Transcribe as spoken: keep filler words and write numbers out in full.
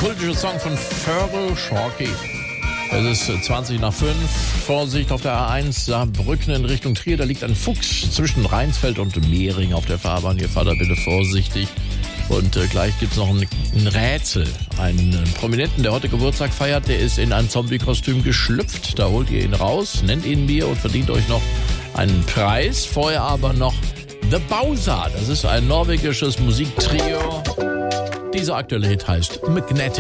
kultische Song von Feral Sharky. Es ist zwanzig nach fünf. Vorsicht auf der A eins, Saarbrücken in Richtung Trier. Da liegt ein Fuchs zwischen Rheinsfeld und Mehring auf der Fahrbahn. Hier fahrt er bitte vorsichtig. Und äh, gleich gibt es noch ein, ein Rätsel. Einen äh, Prominenten, der heute Geburtstag feiert, der ist in ein Zombie-Kostüm geschlüpft. Da holt ihr ihn raus, nennt ihn mir und verdient euch noch einen Preis. Vorher aber noch The Bowser. Das ist ein norwegisches Musiktrio. Dieser aktuelle Hit heißt Magnetic.